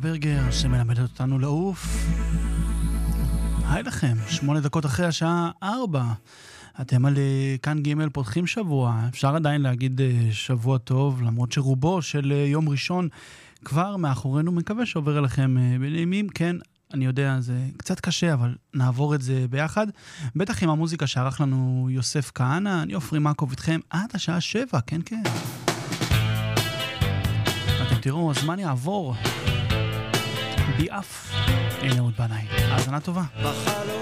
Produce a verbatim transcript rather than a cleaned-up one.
ברגר שמלמדת אותנו לעוף. היי לכם, שמונה דקות אחרי השעה ארבע. אתם על כאן ג' פותחים שבוע. אפשר עדיין להגיד שבוע טוב, למרות שרובו של יום ראשון כבר מאחורינו. מקווה שעובר אליכם בנעימים. כן, אני יודע, זה קצת קשה, אבל נעבור את זה ביחד. בטח עם המוזיקה שערך לנו יוסף כהנא. אני עופרי מקוב איתכם עד השעה שבע, כן כן. אתם תראו, הזמן יעבור ביעף. הנה עוד בניי. האזנה טובה. בחלום